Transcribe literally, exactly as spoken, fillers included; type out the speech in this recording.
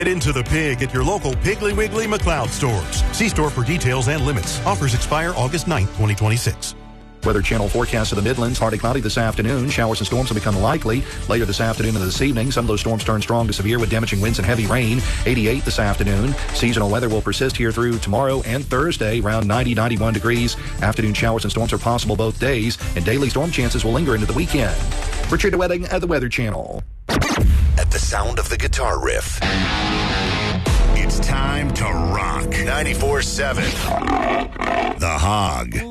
Get into the pig at your local Piggly Wiggly McLeod stores. See store for details and limits. Offers expire August ninth, twenty twenty-six. Weather Channel forecast of the Midlands. Partly cloudy this afternoon. Showers and storms will become likely later this afternoon and this evening. Some of those storms turn strong to severe with damaging winds and heavy rain. eighty-eight this afternoon. Seasonal weather will persist here through tomorrow and Thursday. Around ninety, ninety-one degrees. Afternoon showers and storms are possible both days. And daily storm chances will linger into the weekend. Richard Wedding at the Weather Channel. At the sound of the guitar riff, it's time to rock. ninety-four seven The Hog.